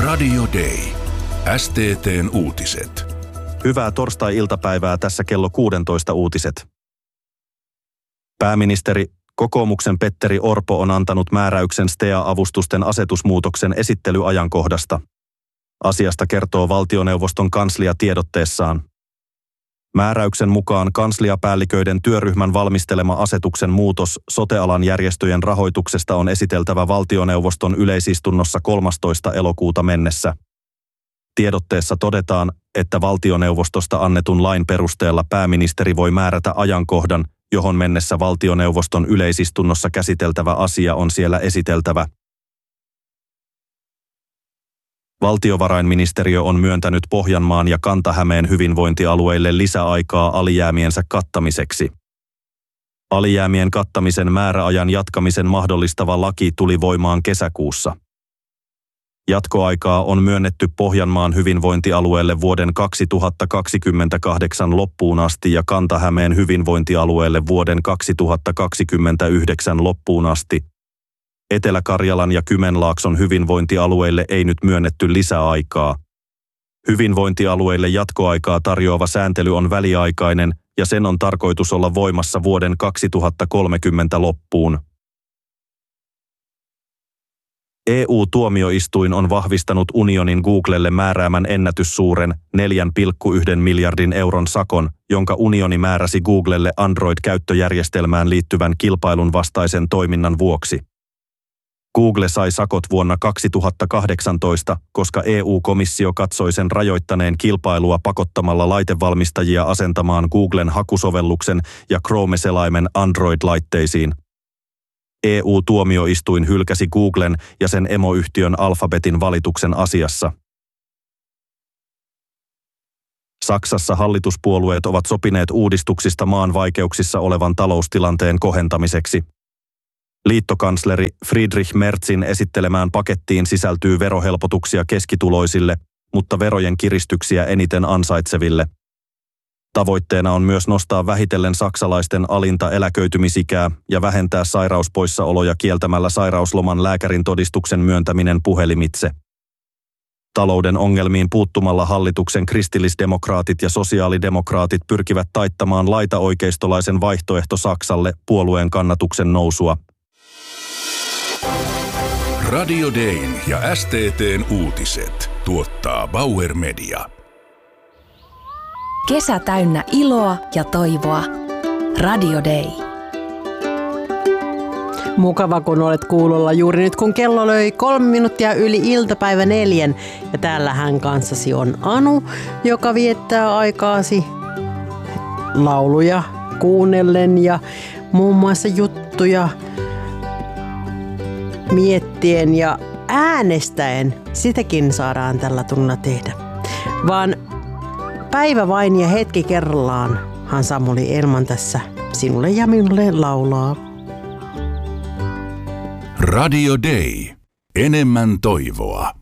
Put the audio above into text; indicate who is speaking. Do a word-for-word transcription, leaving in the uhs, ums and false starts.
Speaker 1: Radio Day. S T T:n uutiset.
Speaker 2: Hyvää torstai-iltapäivää, tässä kello kuusitoista uutiset. Pääministeri, kokoomuksen Petteri Orpo on antanut määräyksen S T E A-avustusten asetusmuutoksen esittelyajankohdasta. Asiasta kertoo valtioneuvoston kanslia tiedotteessaan. Määräyksen mukaan kansliapäälliköiden työryhmän valmistelema asetuksen muutos sote-alan järjestöjen rahoituksesta on esiteltävä valtioneuvoston yleisistunnossa kolmastoista elokuuta mennessä. Tiedotteessa todetaan, että valtioneuvostosta annetun lain perusteella pääministeri voi määrätä ajankohdan, johon mennessä valtioneuvoston yleisistunnossa käsiteltävä asia on siellä esiteltävä. Valtiovarainministeriö on myöntänyt Pohjanmaan ja Kanta-Hämeen hyvinvointialueille lisäaikaa alijäämiensä kattamiseksi. Alijäämien kattamisen määräajan jatkamisen mahdollistava laki tuli voimaan kesäkuussa. Jatkoaikaa on myönnetty Pohjanmaan hyvinvointialueelle vuoden kaksituhattakaksikymmentäkahdeksan loppuun asti ja Kanta-Hämeen hyvinvointialueelle vuoden kaksituhattakaksikymmentäyhdeksän loppuun asti. Etelä-Karjalan ja Kymenlaakson hyvinvointialueille ei nyt myönnetty lisäaikaa. Hyvinvointialueille jatkoaikaa tarjoava sääntely on väliaikainen ja sen on tarkoitus olla voimassa vuoden kaksituhattakolmekymmentä loppuun. E U-tuomioistuin on vahvistanut unionin Googlelle määräämän ennätyssuuren neljä pilkku yksi miljardin euron sakon, jonka unioni määräsi Googlelle Android-käyttöjärjestelmään liittyvän kilpailun vastaisen toiminnan vuoksi. Google sai sakot vuonna kaksituhattakahdeksantoista, koska E U-komissio katsoi sen rajoittaneen kilpailua pakottamalla laitevalmistajia asentamaan Googlen hakusovelluksen ja Chrome-selaimen Android-laitteisiin. E U-tuomioistuin hylkäsi Googlen ja sen emoyhtiön Alphabetin valituksen asiassa. Saksassa hallituspuolueet ovat sopineet uudistuksista maan vaikeuksissa olevan taloustilanteen kohentamiseksi. Liittokansleri Friedrich Merzin esittelemään pakettiin sisältyy verohelpotuksia keskituloisille, mutta verojen kiristyksiä eniten ansaitseville. Tavoitteena on myös nostaa vähitellen saksalaisten alinta eläköitymisikää ja vähentää sairauspoissaoloja kieltämällä sairausloman lääkärin todistuksen myöntäminen puhelimitse. Talouden ongelmiin puuttumalla hallituksen kristillisdemokraatit ja sosiaalidemokraatit pyrkivät taittamaan laitaoikeistolaisen vaihtoehto Saksalle puolueen kannatuksen nousua.
Speaker 1: Radio Dayn ja S T T:n uutiset tuottaa Bauer Media.
Speaker 3: Kesä täynnä iloa ja toivoa. Radio Day.
Speaker 4: Mukava, kun olet kuulolla juuri nyt, kun kello löi kolme minuuttia yli iltapäivä neljän. Ja täällähän kanssasi on Anu, joka viettää aikaasi lauluja kuunnellen ja muun muassa juttuja miettien ja äänestäen. Sitäkin saadaan tällä tunnilla tehdä. Vaan päivä vain ja hetki kerrallaanhan Samuli Elman tässä sinulle ja minulle laulaa.
Speaker 1: Radio Day. Enemmän toivoa.